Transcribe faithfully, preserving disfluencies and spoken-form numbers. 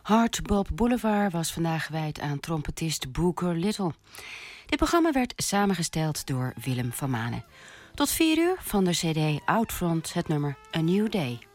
Hard Bop Boulevard was vandaag gewijd aan trompetist Booker Little. Dit programma werd samengesteld door Willem van Manen. Tot vier uur van de cd Outfront het nummer A New Day.